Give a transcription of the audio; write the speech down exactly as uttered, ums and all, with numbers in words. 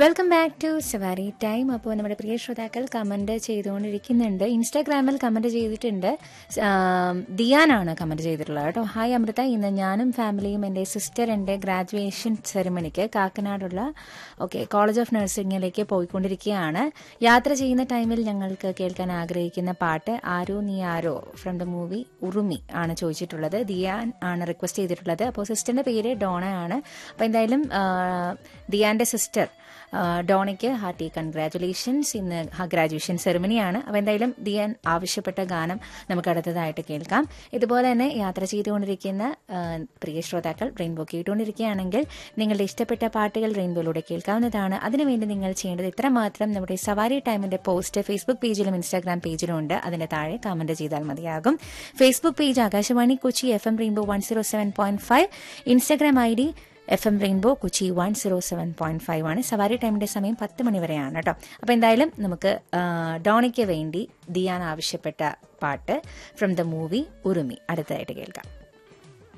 Welcome back to സവാരി time. അപ്പോൾ നമ്മുടെ പ്രിയ ശ്രോതാക്കൾ കമൻറ്റ് ചെയ്തുകൊണ്ടിരിക്കുന്നുണ്ട്. ഇൻസ്റ്റാഗ്രാമിൽ കമൻറ്റ് ചെയ്തിട്ടുണ്ട്. ദിയാനാണ് കമൻറ്റ് ചെയ്തിട്ടുള്ളത് കേട്ടോ. ഹായ് അമൃത, ഇന്ന് ഞാനും ഫാമിലിയും എൻ്റെ സിസ്റ്റർ എൻ്റെ ഗ്രാജുവേഷൻ സെറിമണിക്ക് കാക്കനാടുള്ള ഓക്കെ കോളേജ് ഓഫ് നഴ്സിംഗിലേക്ക് പോയിക്കൊണ്ടിരിക്കുകയാണ്. യാത്ര ചെയ്യുന്ന ടൈമിൽ ഞങ്ങൾക്ക് കേൾക്കാൻ ആഗ്രഹിക്കുന്ന പാട്ട് ആരോ നീ ആരോ ഫ്രം ദ മൂവി ഉറുമി ആണ് ചോദിച്ചിട്ടുള്ളത്. ദിയാൻ ആണ് റിക്വസ്റ്റ് ചെയ്തിട്ടുള്ളത്. അപ്പോൾ സിസ്റ്ററിൻ്റെ പേര് ഡോണ ആണ്. അപ്പോൾ എന്തായാലും ദിയാൻ്റെ സിസ്റ്റർ ഡോണയ്ക്ക് ഹാർട്ടി കൺഗ്രാറ്റുലേഷൻസ്. ഇന്ന് ഗ്രാജുവേഷൻ സെറിമണിയാണ്. അപ്പോൾ എന്തായാലും ദിയാൻ ആവശ്യപ്പെട്ട ഗാനം നമുക്ക് അടുത്തതായിട്ട് കേൾക്കാം. ഇതുപോലെ തന്നെ യാത്ര ചെയ്തുകൊണ്ടിരിക്കുന്ന പ്രിയ ശ്രോതാക്കൾ റെയിൻബോ കേട്ടുകൊണ്ടിരിക്കുകയാണെങ്കിൽ നിങ്ങളുടെ ഇഷ്ടപ്പെട്ട പാട്ടുകൾ റെയിൻബോയിലൂടെ കേൾക്കാവുന്നതാണ്. അതിനുവേണ്ടി നിങ്ങൾ ചെയ്യേണ്ടത് ഇത്രമാത്രം നമ്മുടെ സവാരി ടൈമിന്റെ പോസ്റ്റ് ഫേസ്ബുക്ക് പേജിലും ഇൻസ്റ്റാഗ്രാം പേജിലും ഉണ്ട്. അതിന്റെ താഴെ കമന്റ് ചെയ്താൽ മതിയാകും. Facebook page Akashvani Kochi F M rainbow one zero seven point five, Instagram I D F M rainbow Kochi one zero seven point five ആണ്. സവാരി ടൈമിന്റെ സമയം പത്ത് മണി വരെയാണ് കേട്ടോ. അപ്പോൾ എന്തായാലും നമുക്ക് ഡോണിക്ക് വേണ്ടി ദിയാൻ ആവശ്യപ്പെട്ട പാട്ട് ഫ്രം ദ മൂവി ഉറുമി അടുത്തതായിട്ട് കേൾക്കാം.